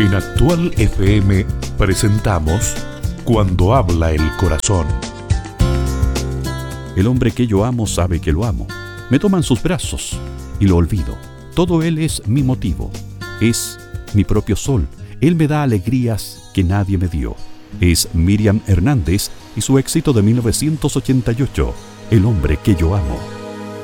En Actual FM presentamos Cuando habla el corazón. El hombre que yo amo sabe que lo amo. Me toma en sus brazos y lo olvido. Todo él es mi motivo. Es mi propio sol. Él me da alegrías que nadie me dio. Es Miriam Hernández y su éxito de 1988, El hombre que yo amo.